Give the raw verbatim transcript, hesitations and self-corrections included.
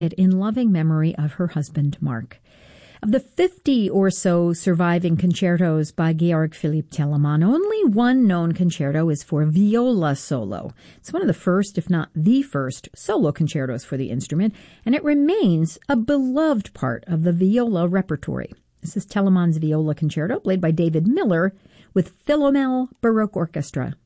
in loving memory of her husband, Mark. Of the fifty or so surviving concertos by Georg Philipp Telemann, only one known concerto is for viola solo. It's one of the first, if not the first, solo concertos for the instrument, and it remains a beloved part of the viola repertory. This is Telemann's Viola Concerto, played by David Miller with Philomel Baroque Orchestra.